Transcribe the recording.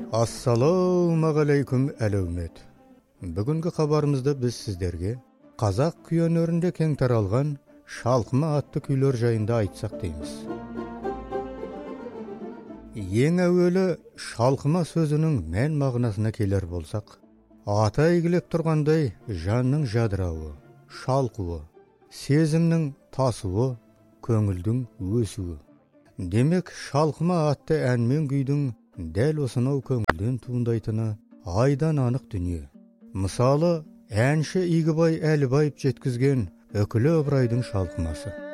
Ассалаумағалейкум әлеумет. Бүгінгі хабарымызда біз сіздерге қазақ күй өнерінде кең таралған шалқыма атты күйлер жайында айтсақ дейміз. Ең әуелі шалқыма сөзінің мән мағынасына келер болсақ, аты әйгілеп тұрғандай жанның жадырауы, шалқуы, сезімнің тасуы, көңілдің өсуі. Демек, шалқыма атты ән мен күйдің дәл осынау көңілден туындайтыны айдан анық дүние. Мысалы, әнші Игібай Әлібаев жеткізген үкілі ыбырайдың шалқымасы.